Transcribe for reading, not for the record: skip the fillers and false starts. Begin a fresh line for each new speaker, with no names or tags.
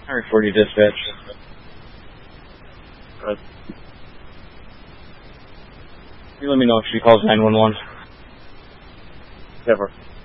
I report you dispatch.
Good.
You let me know if she calls 911.
Never.